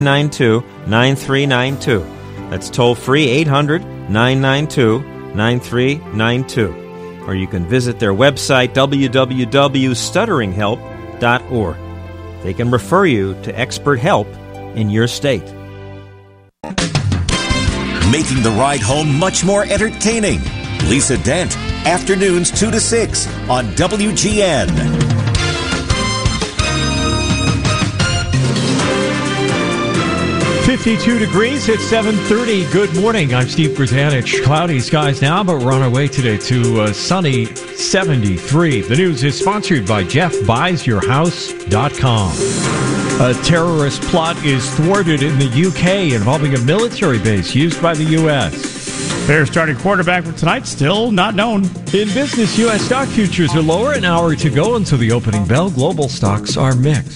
9392. That's toll free 800-992-9392. Or you can visit their website www.stutteringhelp.org. They can refer you to expert help in your state. Making the ride home much more entertaining. Lisa Dent, afternoons 2 to 6 on WGN. 52 degrees at 7:30. Good morning. I'm Steve Brzanich. Cloudy skies now, but we're on our way today to sunny 73. The news is sponsored by JeffBuysYourHouse.com. A terrorist plot is thwarted in the UK involving a military base used by the U.S. Bears starting quarterback for tonight still not known. In business, U.S. stock futures are lower. An hour to go until the opening bell. Global stocks are mixed.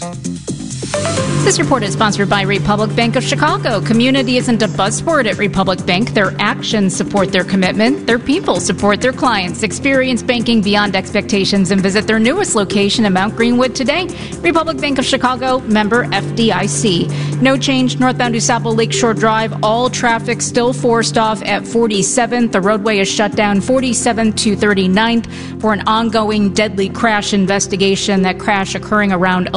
This report is sponsored by Republic Bank of Chicago. Community isn't a buzzword at Republic Bank. Their actions support their commitment. Their people support their clients. Experience banking beyond expectations and visit their newest location in Mount Greenwood today. Republic Bank of Chicago, member FDIC. No change northbound DuSable Lakeshore Drive. All traffic still forced off at 47th. The roadway is shut down 47th to 39th for an ongoing deadly crash investigation. That crash occurring around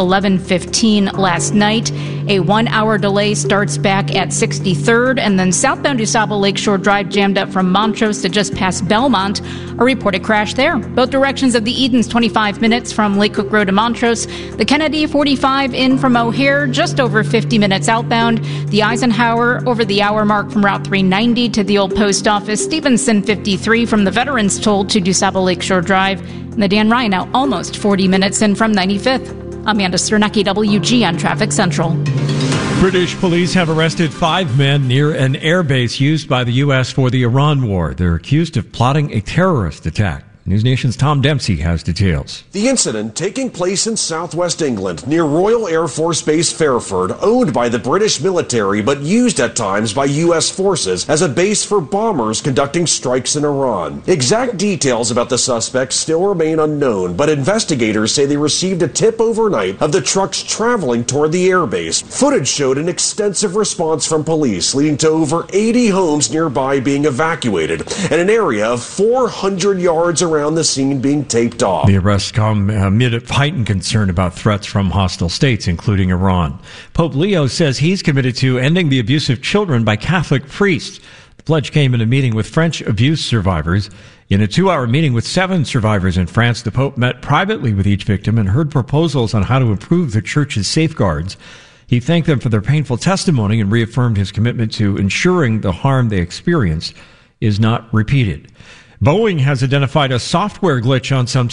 11:15 last night. A 1-hour delay starts back at 63rd, and then southbound DuSable Lakeshore Drive jammed up from Montrose to just past Belmont. A reported crash there. Both directions of the Edens 25 minutes from Lake Cook Road to Montrose. The Kennedy 45 in from O'Hare, just over 50 minutes outbound. The Eisenhower over the hour mark from Route 390 to the Old Post Office. Stevenson 53 from the Veterans Toll to DuSable Lakeshore Drive. And the Dan Ryan now almost 40 minutes in from 95th. Amanda Sternecki, WGN Traffic Central. British police have arrested 5 men near an airbase used by the U.S. for the Iran war. They're accused of plotting a terrorist attack. News Nation's Tom Dempsey has details. The incident taking place in southwest England near Royal Air Force Base Fairford, owned by the British military but used at times by U.S. forces as a base for bombers conducting strikes in Iran. Exact details about the suspects still remain unknown, but investigators say they received a tip overnight of the trucks traveling toward the airbase. Footage showed an extensive response from police, leading to over 80 homes nearby being evacuated and an area of 400 yards around the scene being taped off. The arrests come amid heightened concern about threats from hostile states, including Iran. Pope Leo says he's committed to ending the abuse of children by Catholic priests. The pledge came in a meeting with French abuse survivors. In a 2-hour meeting with 7 survivors in France, the Pope met privately with each victim and heard proposals on how to improve the church's safeguards. He thanked them for their painful testimony and reaffirmed his commitment to ensuring the harm they experienced is not repeated. Boeing has identified a software glitch on some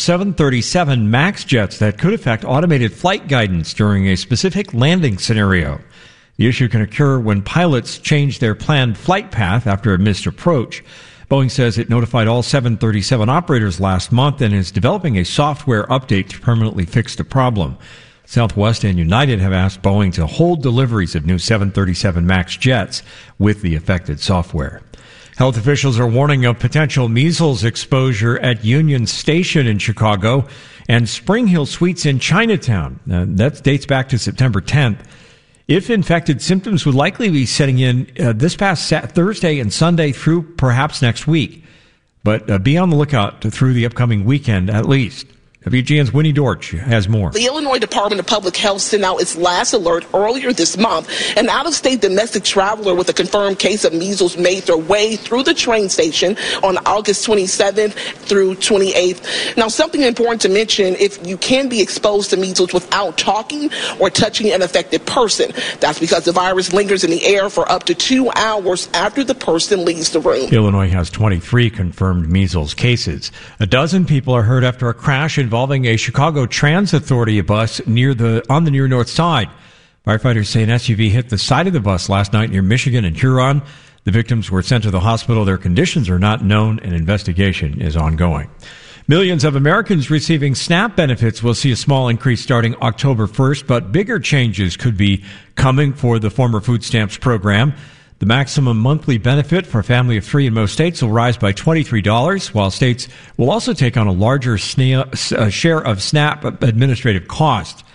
737 MAX jets that could affect automated flight guidance during a specific landing scenario. The issue can occur when pilots change their planned flight path after a missed approach. Boeing says it notified all 737 operators last month and is developing a software update to permanently fix the problem. Southwest and United have asked Boeing to hold deliveries of new 737 MAX jets with the affected software. Health officials are warning of potential measles exposure at Union Station in Chicago and Spring Hill Suites in Chinatown. That dates back to September 10th. If infected, symptoms would likely be setting in this past Thursday and Sunday through perhaps next week. But be on the lookout through the upcoming weekend at least. WGN's Winnie Dortch has more. The Illinois Department of Public Health sent out its last alert earlier this month. An out-of-state domestic traveler with a confirmed case of measles made their way through the train station on August 27th through 28th. Now, something important to mention, if you can be exposed to measles without talking or touching an affected person, that's because the virus lingers in the air for up to 2 hours after the person leaves the room. Illinois has 23 confirmed measles cases. A dozen people are hurt after a crash involving a Chicago Transit Authority bus on the near north side. Firefighters say an SUV hit the side of the bus last night near Michigan and Huron. The victims were sent to the hospital. Their conditions are not known. An investigation is ongoing. Millions of Americans receiving SNAP benefits will see a small increase starting October 1st, but bigger changes could be coming for the former food stamps program. The maximum monthly benefit for a family of 3 in most states will rise by $23, while states will also take on a larger share of SNAP administrative cost.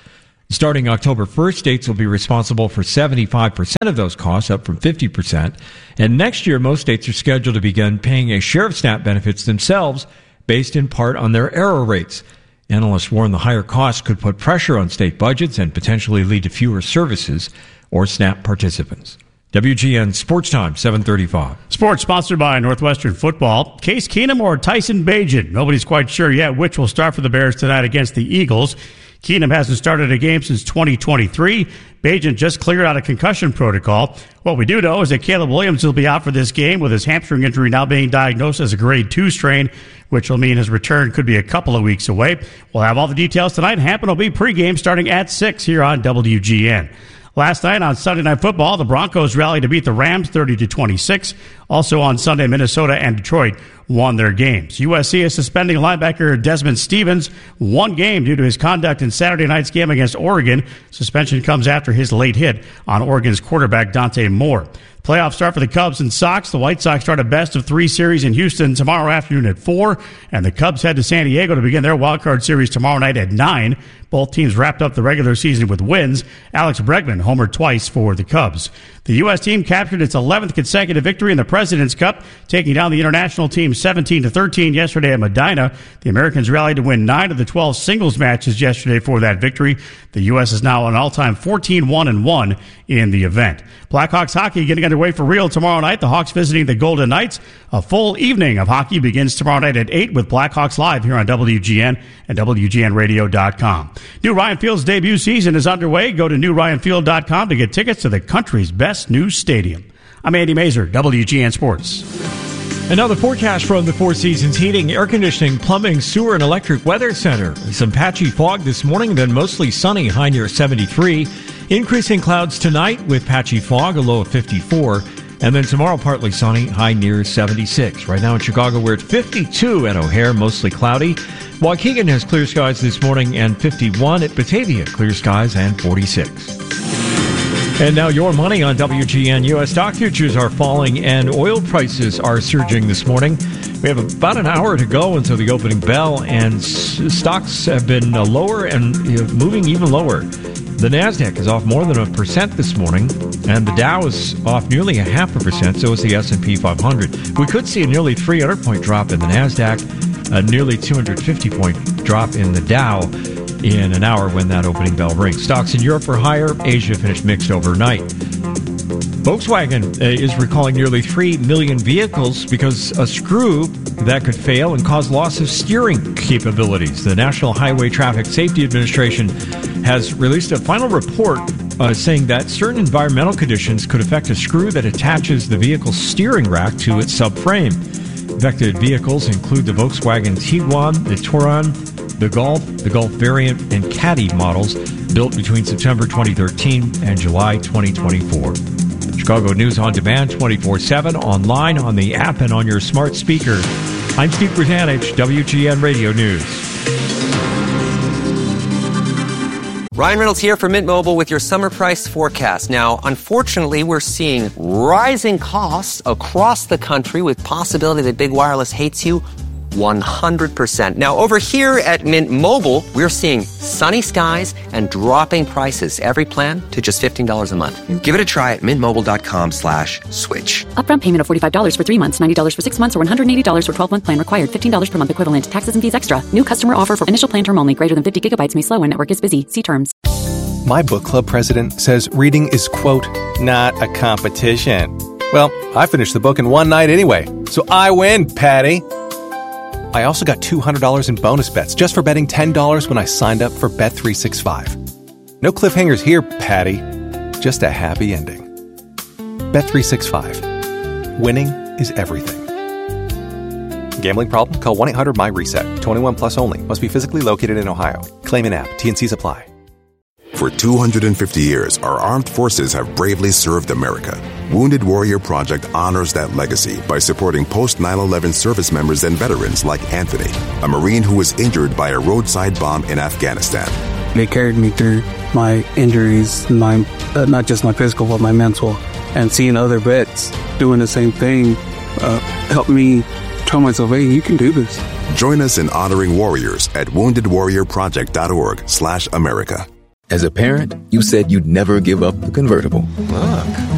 Starting October 1st, states will be responsible for 75% of those costs, up from 50%. And next year, most states are scheduled to begin paying a share of SNAP benefits themselves, based in part on their error rates. Analysts warn the higher costs could put pressure on state budgets and potentially lead to fewer services or SNAP participants. WGN Sports Time, 7:35. Sports sponsored by Northwestern Football. Case Keenum or Tyson Bagent? Nobody's quite sure yet which will start for the Bears tonight against the Eagles. Keenum hasn't started a game since 2023. Bagent just cleared out a concussion protocol. What we do know is that Caleb Williams will be out for this game with his hamstring injury now being diagnosed as a grade 2 strain, which will mean his return could be a couple of weeks away. We'll have all the details tonight. Hampton will be pregame starting at 6 here on WGN. Last night on Sunday Night Football, the Broncos rallied to beat the Rams 30-26. Also on Sunday, Minnesota and Detroit won their games. USC is suspending linebacker Desmond Stevens 1 game due to his conduct in Saturday night's game against Oregon. Suspension comes after his late hit on Oregon's quarterback Dante Moore. Playoff start for the Cubs and Sox. The White Sox start a best-of-3 series in Houston tomorrow afternoon at 4, and the Cubs head to San Diego to begin their wildcard series tomorrow night at 9. Both teams wrapped up the regular season with wins. Alex Bregman homered twice for the Cubs. The U.S. team captured its 11th consecutive victory in the President's Cup, taking down the international team 17-13 yesterday at Medina. The Americans rallied to win 9 of the 12 singles matches yesterday for that victory. The U.S. is now an all-time 14-1-1 in the event. Blackhawks hockey getting underway for real tomorrow night. The Hawks visiting the Golden Knights. A full evening of hockey begins tomorrow night at 8 with Blackhawks Live here on WGN and WGNradio.com. New Ryan Field's debut season is underway. Go to newryanfield.com to get tickets to the country's best new stadium. I'm Andy Mazer, WGN Sports. And now the forecast from the Four Seasons Heating, Air Conditioning, Plumbing, Sewer, and Electric Weather Center. Some patchy fog this morning, then mostly sunny, high near 73. Increasing clouds tonight with patchy fog, a low of 54. And then tomorrow, partly sunny, high near 76. Right now in Chicago, we're at 52 at O'Hare, mostly cloudy. Waukegan has clear skies this morning and 51. At Batavia, clear skies and 46. And now your money on WGN. U.S. stock futures are falling and oil prices are surging this morning. We have about an hour to go until the opening bell, and stocks have been lower and moving even lower. The NASDAQ is off more than 1% this morning, and the Dow is off nearly 0.5%, so is the S&P 500. We could see a nearly 300-point drop in the NASDAQ, a nearly 250-point drop in the Dow in an hour when that opening bell rings. Stocks in Europe are higher. Asia finished mixed overnight. Volkswagen is recalling nearly 3 million vehicles because a screw that could fail and cause loss of steering capabilities. The National Highway Traffic Safety Administration has released a final report saying that certain environmental conditions could affect a screw that attaches the vehicle's steering rack to its subframe. Affected vehicles include the Volkswagen Tiguan, the Touran, the Golf variant, and Caddy models built between September 2013 and July 2024. Chicago News on Demand 24/7, online, on the app, and on your smart speaker. I'm Steve Bertanich, WGN Radio News. Ryan Reynolds here for Mint Mobile with your summer price forecast. Now, unfortunately, we're seeing rising costs across the country with possibility that big wireless hates you 100%. Now, over here at Mint Mobile, we're seeing sunny skies and dropping prices. Every plan to just $15 a month. Give it a try at mintmobile.com/switch. Upfront payment of $45 for 3 months, $90 for 6 months, or $180 for 12-month plan required. $15 per month equivalent. Taxes and fees extra. New customer offer for initial plan term only. Greater than 50 gigabytes may slow when network is busy. See terms. My book club president says reading is, quote, not a competition. Well, I finished the book in one night anyway, so I win, Patty. I also got $200 in bonus bets just for betting $10 when I signed up for Bet365. No cliffhangers here, Patty. Just a happy ending. Bet365. Winning is everything. Gambling problem? Call 1-800-MY-RESET. 21 plus only. Must be physically located in Ohio. Claim in app. T&Cs apply. For 250 years, our armed forces have bravely served America. Wounded Warrior Project honors that legacy by supporting post-9/11 service members and veterans like Anthony, a Marine who was injured by a roadside bomb in Afghanistan. They carried me through my injuries, not just my physical, but my mental. And seeing other vets doing the same thing helped me tell myself, hey, you can do this. Join us in honoring warriors at woundedwarriorproject.org/America. As a parent, you said you'd never give up the convertible. Look.